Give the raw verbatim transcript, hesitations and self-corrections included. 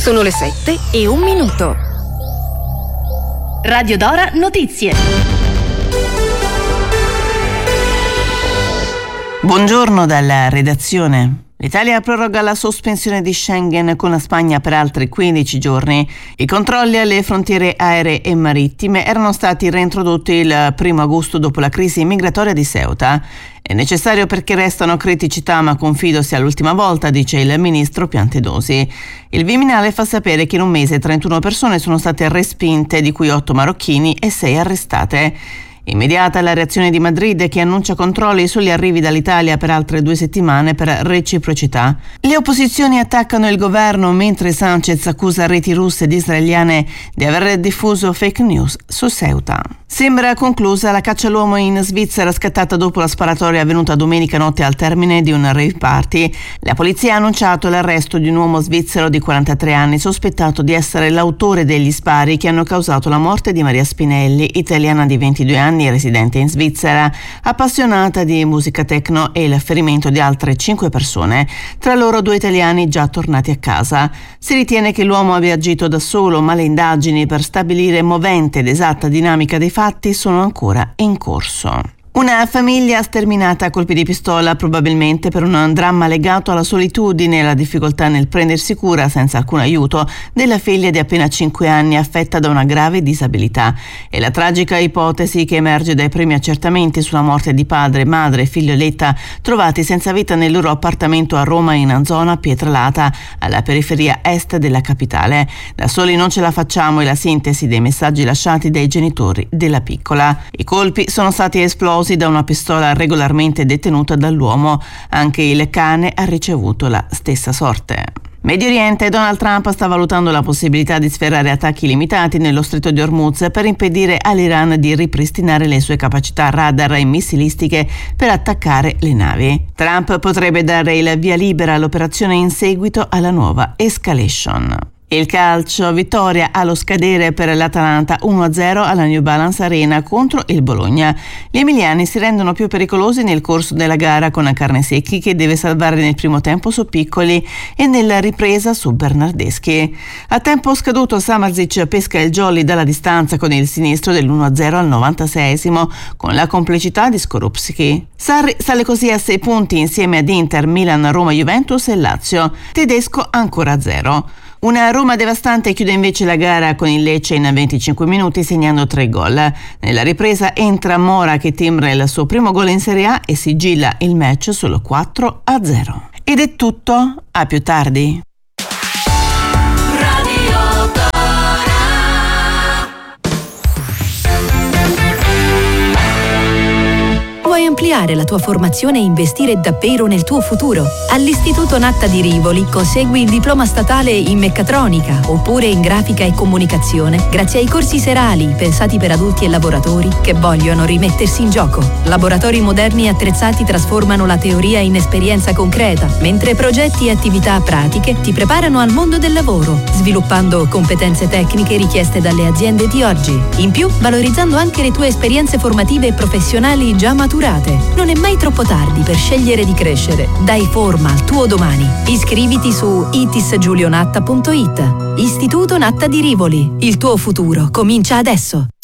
Sono le sette e un minuto. Radio Dora Notizie. Buongiorno dalla redazione. L'Italia proroga la sospensione di Schengen con la Spagna per altri quindici giorni. I controlli alle frontiere aeree e marittime erano stati reintrodotti il primo agosto dopo la crisi migratoria di Ceuta. È necessario perché restano criticità, ma confido sia l'ultima volta, dice il ministro Piantedosi. Il Viminale fa sapere che in un mese trentuno persone sono state respinte, di cui otto marocchini e sei arrestate. Immediata la reazione di Madrid, che annuncia controlli sugli arrivi dall'Italia per altre due settimane per reciprocità. Le opposizioni attaccano il governo mentre Sanchez accusa reti russe ed israeliane di aver diffuso fake news su Ceuta. Sembra conclusa la caccia all'uomo in Svizzera, scattata dopo la sparatoria avvenuta domenica notte al termine di un rave party. La polizia ha annunciato l'arresto di un uomo svizzero di quarantatré anni sospettato di essere l'autore degli spari che hanno causato la morte di Maria Spinelli, italiana di ventidue anni residente in Svizzera, appassionata di musica techno, e il ferimento di altre cinque persone, tra loro due italiani già tornati a casa. Si ritiene che l'uomo abbia agito da solo, ma le indagini per stabilire movente ed esatta dinamica dei fatti sono ancora in corso. Una famiglia sterminata a colpi di pistola, probabilmente per un dramma legato alla solitudine e alla difficoltà nel prendersi cura, senza alcun aiuto, della figlia di appena cinque anni affetta da una grave disabilità. È la tragica ipotesi che emerge dai primi accertamenti sulla morte di padre, madre e figlioletta trovati senza vita nel loro appartamento a Roma, in zona Pietralata, alla periferia est della capitale. Da soli non ce la facciamo, è la sintesi dei messaggi lasciati dai genitori della piccola. I colpi sono stati esplosi da una pistola regolarmente detenuta dall'uomo. Anche il cane ha ricevuto la stessa sorte. Medio Oriente. Donald Trump sta valutando la possibilità di sferrare attacchi limitati nello stretto di Hormuz per impedire all'Iran di ripristinare le sue capacità radar e missilistiche per attaccare le navi. Trump potrebbe dare il via libera all'operazione in seguito alla nuova escalation. Il calcio, vittoria allo scadere per l'Atalanta uno a zero alla New Balance Arena contro il Bologna. Gli emiliani si rendono più pericolosi nel corso della gara con Carnesecchi, che deve salvare nel primo tempo su Piccoli e nella ripresa su Bernardeschi. A tempo scaduto Samardžić pesca il jolly dalla distanza con il sinistro dell'uno a zero al novantaseiesimo con la complicità di Skorupski. Sarri sale così a sei punti insieme ad Inter, Milan, Roma, Juventus e Lazio. Tedesco ancora a zero. Una Roma devastante chiude invece la gara con il Lecce in venticinque minuti segnando tre gol. Nella ripresa entra Mora, che timbra il suo primo gol in Serie A e sigilla il match solo quattro a zero. Ed è tutto, a più tardi. Vuoi ampliare la tua formazione e investire davvero nel tuo futuro? All'Istituto Natta di Rivoli consegui il diploma statale in meccatronica oppure in grafica e comunicazione grazie ai corsi serali pensati per adulti e lavoratori che vogliono rimettersi in gioco. Laboratori moderni e attrezzati trasformano la teoria in esperienza concreta, mentre progetti e attività pratiche ti preparano al mondo del lavoro, sviluppando competenze tecniche richieste dalle aziende di oggi. In più, valorizzando anche le tue esperienze formative e professionali già maturate. Non è mai troppo tardi per scegliere di crescere. Dai forma al tuo domani. Iscriviti su itis giulionatta punto it. Istituto Natta di Rivoli. Il tuo futuro comincia adesso.